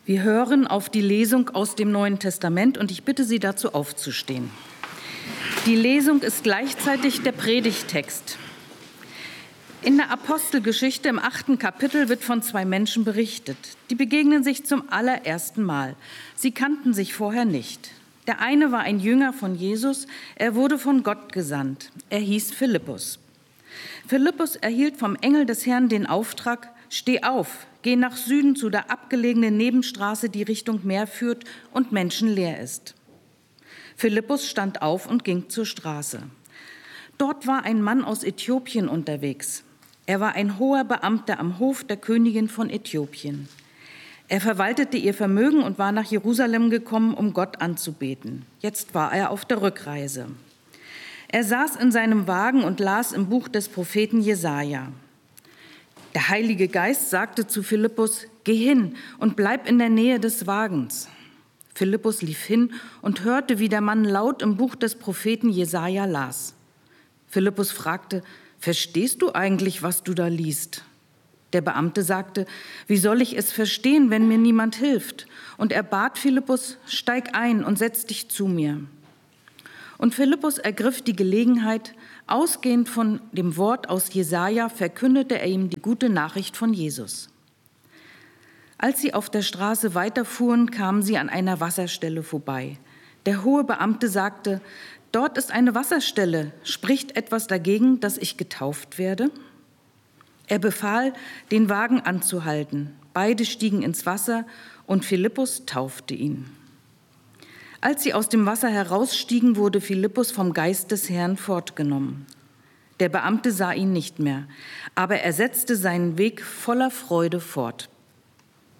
Wir hören auf die Lesung aus dem Neuen Testament und ich bitte Sie dazu aufzustehen. Die Lesung ist gleichzeitig der Predigttext. In der Apostelgeschichte im 8. Kapitel wird von zwei Menschen berichtet. Die begegnen sich zum allerersten Mal. Sie kannten sich vorher nicht. Der eine war ein Jünger von Jesus. Er wurde von Gott gesandt. Er hieß Philippus. Philippus erhielt vom Engel des Herrn den Auftrag: Steh auf, geh nach Süden zu der abgelegenen Nebenstraße, die Richtung Meer führt und menschenleer ist. Philippus stand auf und ging zur Straße. Dort war ein Mann aus Äthiopien unterwegs. Er war ein hoher Beamter am Hof der Königin von Äthiopien. Er verwaltete ihr Vermögen und war nach Jerusalem gekommen, um Gott anzubeten. Jetzt war er auf der Rückreise. Er saß in seinem Wagen und las im Buch des Propheten Jesaja. Der Heilige Geist sagte zu Philippus: Geh hin und bleib in der Nähe des Wagens. Philippus lief hin und hörte, wie der Mann laut im Buch des Propheten Jesaja las. Philippus fragte: Verstehst du eigentlich, was du da liest? Der Beamte sagte: Wie soll ich es verstehen, wenn mir niemand hilft? Und er bat Philippus: Steig ein und setz dich zu mir. Und Philippus ergriff die Gelegenheit. Ausgehend von dem Wort aus Jesaja verkündete er ihm die gute Nachricht von Jesus. Als sie auf der Straße weiterfuhren, kamen sie an einer Wasserstelle vorbei. Der hohe Beamte sagte: Dort ist eine Wasserstelle. Spricht etwas dagegen, dass ich getauft werde? Er befahl, den Wagen anzuhalten. Beide stiegen ins Wasser und Philippus taufte ihn. Als sie aus dem Wasser herausstiegen, wurde Philippus vom Geist des Herrn fortgenommen. Der Beamte sah ihn nicht mehr, aber er setzte seinen Weg voller Freude fort.